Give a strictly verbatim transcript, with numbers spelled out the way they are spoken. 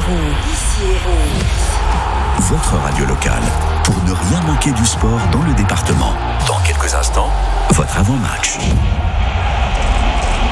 Hérault. Ici Hérault. Votre radio locale, pour ne rien manquer du sport dans le département. Dans quelques instants, votre avant-match.